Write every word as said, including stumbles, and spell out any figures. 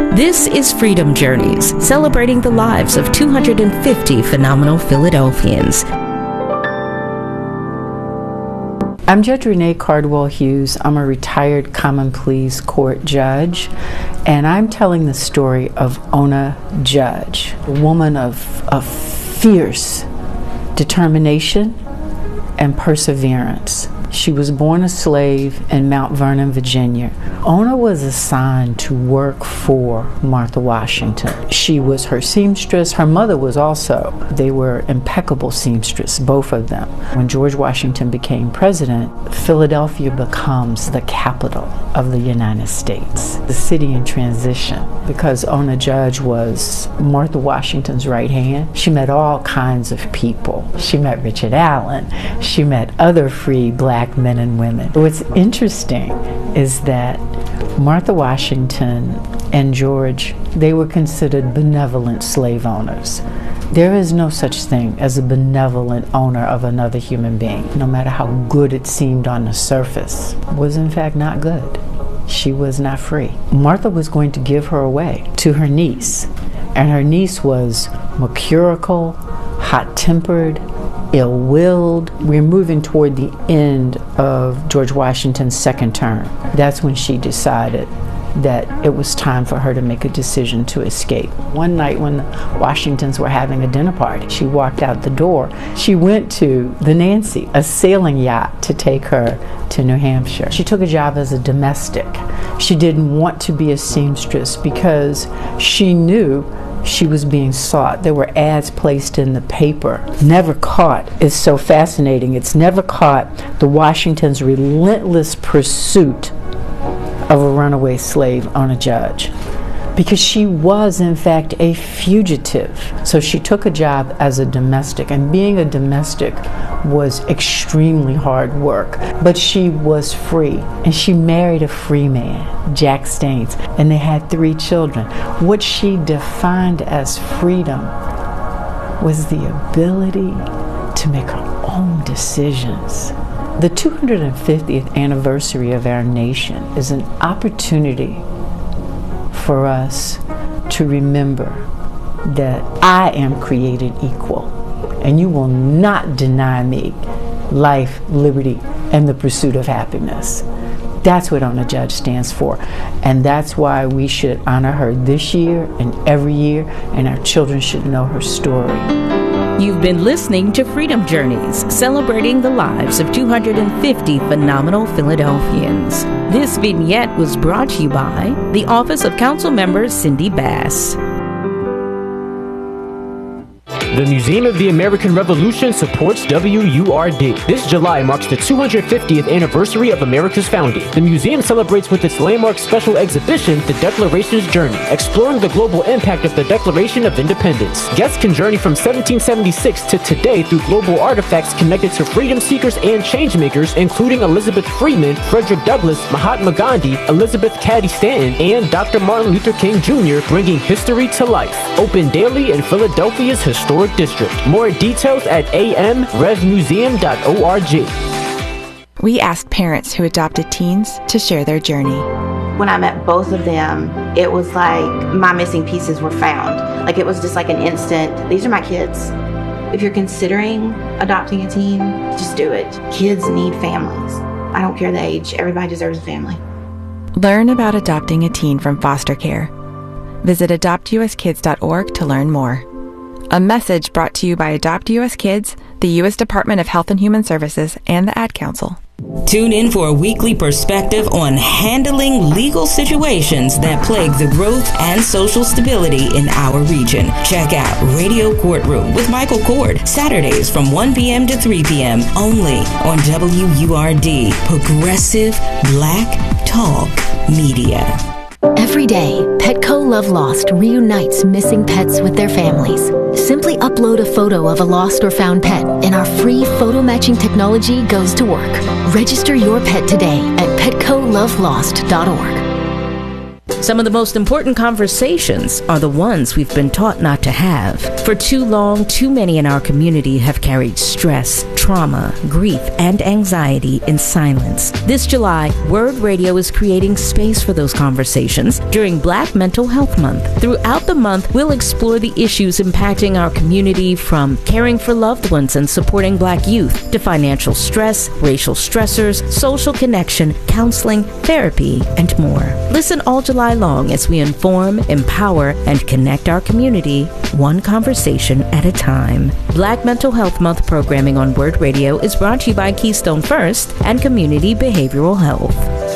This is Freedom Journeys, celebrating the lives of two hundred fifty phenomenal Philadelphians. I'm Judge Renee Cardwell Hughes. I'm a retired Common Pleas Court judge, and I'm telling the story of Ona Judge, a woman of, of fierce determination and perseverance. She was born a slave in Mount Vernon, Virginia. Ona was assigned to work for Martha Washington. She was her seamstress. Her mother was also. They were impeccable seamstresses, both of them. When George Washington became president, Philadelphia becomes the capital of the United States, the city in transition, because Ona Judge was Martha Washington's right hand. She met all kinds of people. She met Richard Allen. She met other free black men and women. What's interesting is that Martha Washington and George, they were considered benevolent slave owners. There is no such thing as a benevolent owner of another human being, no matter how good it seemed on the surface, was in fact not good. She was not free. Martha was going to give her away to her niece, and her niece was mercurial, hot-tempered, ill-willed. We're moving toward the end of George Washington's second term. That's when she decided that it was time for her to make a decision to escape. One night when the Washingtons were having a dinner party, she walked out the door. She went to the Nancy, a sailing yacht, to take her to New Hampshire. She took a job as a domestic. She didn't want to be a seamstress because she knew she was being sought. There were ads placed in the paper. Never Caught is so fascinating. It's Never Caught, the Washingtons' relentless pursuit of a runaway slave, Ona Judge, because she was in fact a fugitive. So she took a job as a domestic, and being a domestic was extremely hard work, but she was free, and she married a free man, Jack Staines, and they had three children. What she defined as freedom was the ability to make her own decisions. The two hundred fiftieth anniversary of our nation is an opportunity for us to remember that I am created equal, and you will not deny me life, liberty, and the pursuit of happiness. That's what Ona Judge stands for, and that's why we should honor her this year and every year, and our children should know her story. You've been listening to Freedom Journeys, celebrating the lives of two hundred fifty phenomenal Philadelphians. This vignette was brought to you by the Office of Council Member Cindy Bass. The Museum of the American Revolution supports W U R D. This July marks the two hundred fiftieth anniversary of America's founding. The museum celebrates with its landmark special exhibition, The Declaration's Journey, exploring the global impact of the Declaration of Independence. Guests can journey from seventeen seventy-six to today through global artifacts connected to freedom seekers and changemakers, including Elizabeth Freeman, Frederick Douglass, Mahatma Gandhi, Elizabeth Cady Stanton, and Doctor Martin Luther King Junior, bringing history to life. Open daily in Philadelphia's historic district. More details at a m rev museum dot org. We asked parents who adopted teens to share their journey. When I met both of them, it was like my missing pieces were found. Like it was just like an instant, these are my kids. If you're considering adopting a teen, just do it. Kids need families. I don't care the age, everybody deserves a family. Learn about adopting a teen from foster care. Visit adopt u s kids dot org to learn more. A message brought to you by Adopt U S Kids, the U S Department of Health and Human Services, and the Ad Council. Tune in for a weekly perspective on handling legal situations that plague the growth and social stability in our region. Check out Radio Courtroom with Michael Cord, Saturdays from one p.m. to three p.m. only on W U R D, Progressive Black Talk Media. Every day, Petco Love Lost reunites missing pets with their families. Simply upload a photo of a lost or found pet, and our free photo matching technology goes to work. Register your pet today at petco love lost dot org. Some of the most important conversations are the ones we've been taught not to have. For too long, too many in our community have carried stress, trauma, trauma, grief, and anxiety in silence. This July, Word Radio is creating space for those conversations during Black Mental Health Month. Throughout the month, we'll explore the issues impacting our community, from caring for loved ones and supporting Black youth to financial stress, racial stressors, social connection, counseling, therapy, and more. Listen all July long as we inform, empower, and connect our community one conversation at a time. Black Mental Health Month programming on Word Radio is brought to you by Keystone First and Community Behavioral Health.